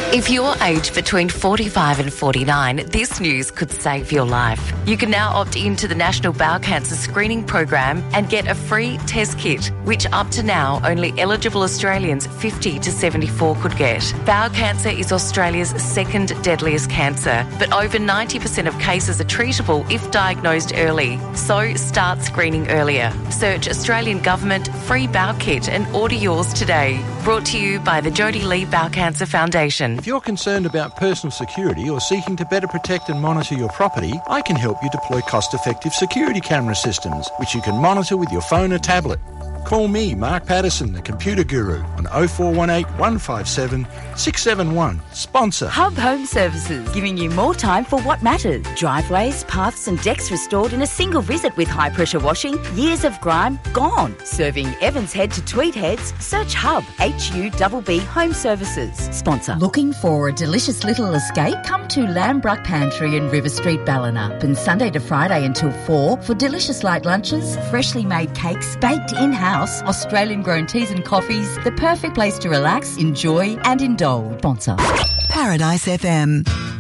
If you're aged between 45 and 49, this news could save your life. You can now opt into the National Bowel Cancer Screening Program and get a free test kit, which up to now only eligible Australians 50 to 74 could get. Bowel cancer is Australia's second deadliest cancer, but over 90% of cases are treatable if diagnosed early. So start screening earlier. Search Australian Government Free Bowel Kit and order yours today. Brought to you by the Jodie Lee Bowel Cancer Foundation. If you're concerned about personal security or seeking to better protect and monitor your property, I can help you deploy cost-effective security camera systems, which you can monitor with your phone or tablet. Call me, Mark Patterson, the computer guru, on 0418 157 671. Sponsor. Hub Home Services, giving you more time for what matters. Driveways, paths and decks restored in a single visit with high-pressure washing. Years of grime gone. Serving Evans Head to Tweed Heads. Search Hub, HUBB Home Services. Sponsor. Looking for a delicious little escape? Come to Lambruck Pantry in River Street, Ballina. Open Sunday to Friday until 4 for delicious light lunches, freshly made cakes baked in-house, Australian-grown teas and coffees, the perfect place to relax, enjoy and indulge. Sponsor. Paradise FM.